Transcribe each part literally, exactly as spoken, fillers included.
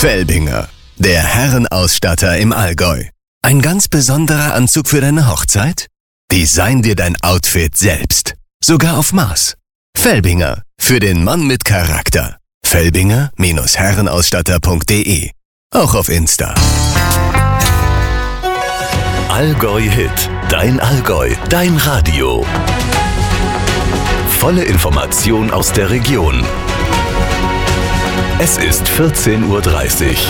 Felbinger, der Herrenausstatter im Allgäu. Ein ganz besonderer Anzug für deine Hochzeit? Design dir dein Outfit selbst. Sogar auf Maß. Felbinger, für den Mann mit Charakter. Felbinger Herrenausstatter punkt de. Auch auf Insta. Allgäu Hit. Dein Allgäu. Dein Radio. Volle Information aus der Region. Es ist vierzehn Uhr dreißig.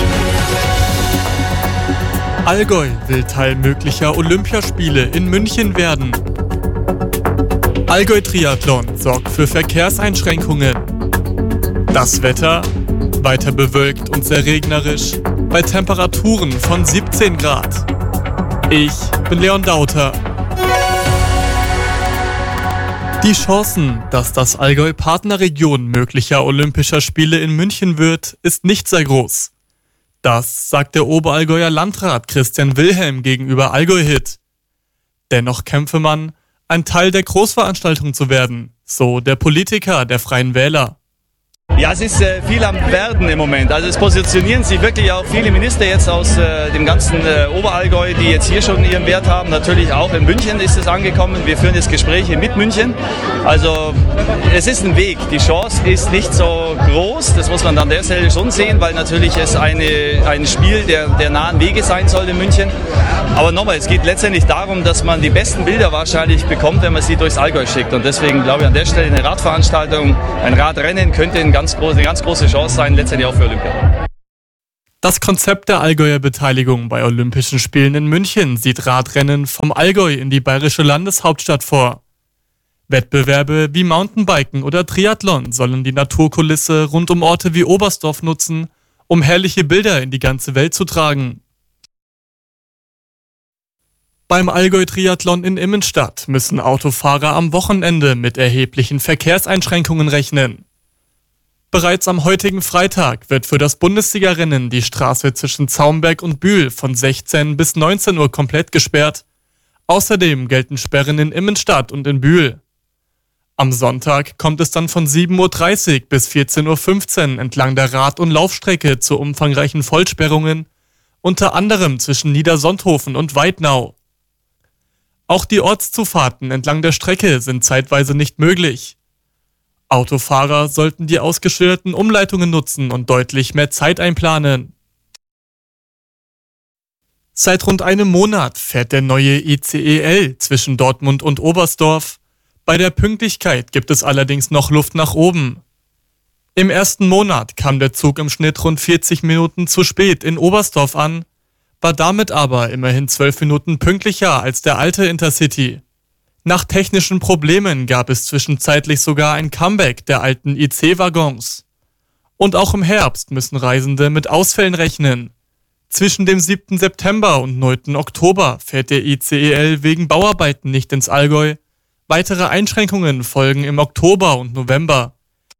Allgäu will Teil möglicher Olympiaspiele in München werden. Allgäu Triathlon sorgt für Verkehrseinschränkungen. Das Wetter? Weiter bewölkt und sehr regnerisch, bei Temperaturen von siebzehn Grad. Ich bin Leon Dauter. Die Chancen, dass das Allgäu Partnerregion möglicher Olympischer Spiele in München wird, ist nicht sehr groß. Das sagt der Oberallgäuer Landrat Christian Wilhelm gegenüber Allgäu Hit. Dennoch kämpfe man, ein Teil der Großveranstaltung zu werden, so der Politiker der Freien Wähler. Ja, es ist äh, viel am Werden im Moment. Also es positionieren sich wirklich auch viele Minister jetzt aus äh, dem ganzen äh, Oberallgäu, die jetzt hier schon ihren Wert haben. Natürlich auch in München ist es angekommen. Wir führen jetzt Gespräche mit München. Also es ist ein Weg. Die Chance ist nicht so groß. Das muss man an der Stelle schon sehen, weil natürlich es eine, ein Spiel der, der nahen Wege sein soll in München. Aber nochmal, es geht letztendlich darum, dass man die besten Bilder wahrscheinlich bekommt, wenn man sie durchs Allgäu schickt. Und deswegen glaube ich an der Stelle eine Radveranstaltung, ein Radrennen könnte ein ganz groß, eine ganz große Chance sein, letztendlich auch für Olympia. Das Konzept der Allgäuer Beteiligung bei Olympischen Spielen in München sieht Radrennen vom Allgäu in die bayerische Landeshauptstadt vor. Wettbewerbe wie Mountainbiken oder Triathlon sollen die Naturkulisse rund um Orte wie Oberstdorf nutzen, um herrliche Bilder in die ganze Welt zu tragen. Beim Allgäu-Triathlon in Immenstadt müssen Autofahrer am Wochenende mit erheblichen Verkehrseinschränkungen rechnen. Bereits am heutigen Freitag wird für das Bundesliga-Rennen die Straße zwischen Zaumberg und Bühl von sechzehn bis neunzehn Uhr komplett gesperrt. Außerdem gelten Sperren in Immenstadt und in Bühl. Am Sonntag kommt es dann von sieben Uhr dreißig bis vierzehn Uhr fünfzehn entlang der Rad- und Laufstrecke zu umfangreichen Vollsperrungen, unter anderem zwischen Niedersonthofen und Weidnau. Auch die Ortszufahrten entlang der Strecke sind zeitweise nicht möglich. Autofahrer sollten die ausgeschilderten Umleitungen nutzen und deutlich mehr Zeit einplanen. Seit rund einem Monat fährt der neue I C E L zwischen Dortmund und Oberstdorf. Bei der Pünktlichkeit gibt es allerdings noch Luft nach oben. Im ersten Monat kam der Zug im Schnitt rund vierzig Minuten zu spät in Oberstdorf an, war damit aber immerhin zwölf Minuten pünktlicher als der alte Intercity. Nach technischen Problemen gab es zwischenzeitlich sogar ein Comeback der alten I C-Waggons. Und auch im Herbst müssen Reisende mit Ausfällen rechnen. Zwischen dem siebten September und neunten Oktober fährt der I C E L wegen Bauarbeiten nicht ins Allgäu. Weitere Einschränkungen folgen im Oktober und November.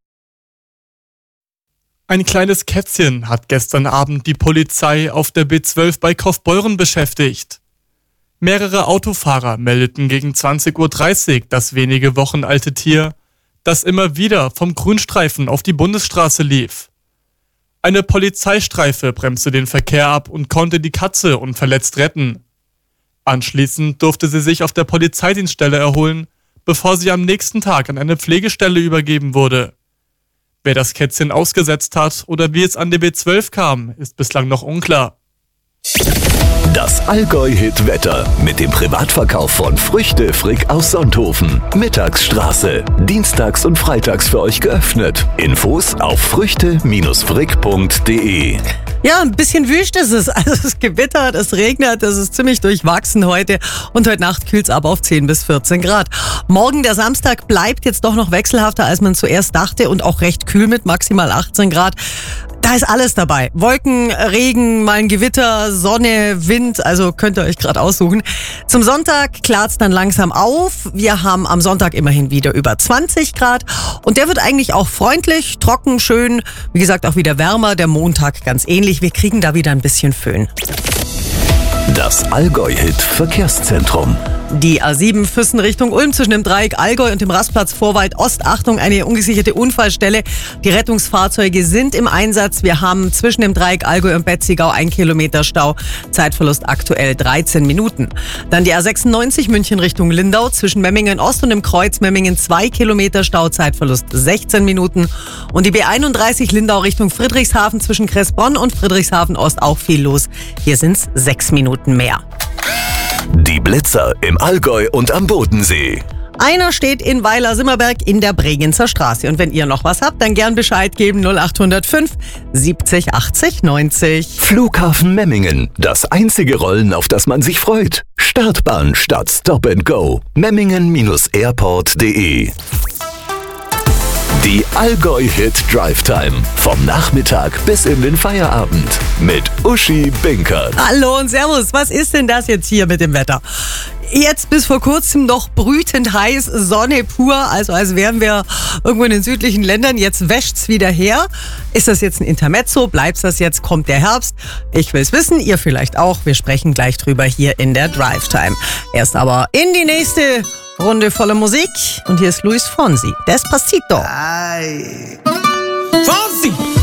Ein kleines Kätzchen hat gestern Abend die Polizei auf der B zwölf bei Kaufbeuren beschäftigt. Mehrere Autofahrer meldeten gegen zwanzig Uhr dreißig das wenige Wochen alte Tier, das immer wieder vom Grünstreifen auf die Bundesstraße lief. Eine Polizeistreife bremste den Verkehr ab und konnte die Katze unverletzt retten. Anschließend durfte sie sich auf der Polizeidienststelle erholen, bevor sie am nächsten Tag an eine Pflegestelle übergeben wurde. Wer das Kätzchen ausgesetzt hat oder wie es an die B zwölf kam, ist bislang noch unklar. Das Allgäu-Hit-Wetter mit dem Privatverkauf von Früchte Frick aus Sonthofen. Mittagsstraße. Dienstags und freitags für euch geöffnet. Infos auf früchte Frick punkt de. Ja, ein bisschen wüst ist es. Also es gewittert, es regnet, es ist ziemlich durchwachsen heute. Und heute Nacht kühlt es ab auf zehn bis vierzehn Grad. Morgen, der Samstag, bleibt jetzt doch noch wechselhafter, als man zuerst dachte und auch recht kühl mit maximal achtzehn Grad. Da ist alles dabei. Wolken, Regen, mal ein Gewitter, Sonne, Wind, also könnt ihr euch gerade aussuchen. Zum Sonntag klart's dann langsam auf. Wir haben am Sonntag immerhin wieder über zwanzig Grad und der wird eigentlich auch freundlich, trocken, schön. Wie gesagt, auch wieder wärmer. Der Montag ganz ähnlich. Wir kriegen da wieder ein bisschen Föhn. Das Allgäu-Hit Verkehrszentrum. Die A sieben Füssen Richtung Ulm zwischen dem Dreieck Allgäu und dem Rastplatz Vorwald Ost. Achtung, eine ungesicherte Unfallstelle. Die Rettungsfahrzeuge sind im Einsatz. Wir haben zwischen dem Dreieck Allgäu und Betzigau ein Kilometer Stau. Zeitverlust aktuell dreizehn Minuten. Dann die A sechsundneunzig München Richtung Lindau zwischen Memmingen Ost und dem Kreuz Memmingen zwei Kilometer Stau. Zeitverlust sechzehn Minuten. Und die B einunddreißig Lindau Richtung Friedrichshafen zwischen Kressbronn und Friedrichshafen Ost auch viel los. Hier sind es sechs Minuten mehr. Die Blitzer im Allgäu und am Bodensee. Einer steht in Weiler-Simmerberg in der Bregenzer Straße. Und wenn ihr noch was habt, dann gern Bescheid geben. null acht null fünf siebzig achtzig neunzig. Flughafen Memmingen. Das einzige Rollen, auf das man sich freut. Startbahn statt Stop and Go. Memmingen Airport punkt de. Die Allgäu-Hit Drive Time. Vom Nachmittag bis in den Feierabend. Mit Uschi Binkert. Hallo und Servus. Was ist denn das jetzt hier mit dem Wetter? Jetzt bis vor kurzem noch brütend heiß, Sonne pur, also als wären wir irgendwo in den südlichen Ländern. Jetzt wäscht's wieder her. Ist das jetzt ein Intermezzo? Bleibt's das jetzt? Kommt der Herbst? Ich will's wissen, ihr vielleicht auch. Wir sprechen gleich drüber hier in der Drive Time. Erst aber in die nächste Runde voller Musik. Und hier ist Luis Fonsi. Despacito. Ay. Fonsi!